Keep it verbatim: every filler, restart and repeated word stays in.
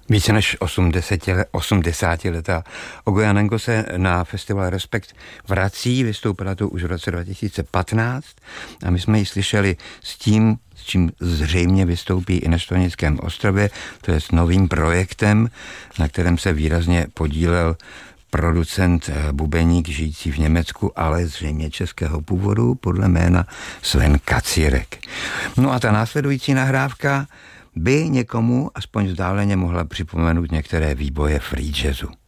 Více než osmdesátiletá Ogoja Nengo se na festival Respekt vrací, vystoupila tu už v roce dva tisíce patnáct a my jsme ji slyšeli s tím, s čím zřejmě vystoupí i na Štvrnickém ostrově, to je s novým projektem, na kterém se výrazně podílel producent bubeník žijící v Německu, ale zřejmě českého původu, podle jména Sven Kacírek. No a ta následující nahrávka by někomu aspoň vzdáleně mohla připomenout některé výboje free jazzu.